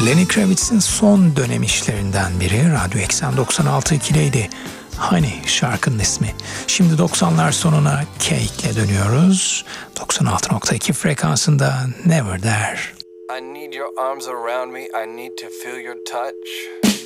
Lenny Kravitz'in son dönem işlerinden biri Radyo Eksen 96.2'deydi. Honey şarkının ismi. Şimdi 90'lar sonuna Cake'le dönüyoruz. 96.2 frekansında Never There. I need your arms around me, I need to feel your touch.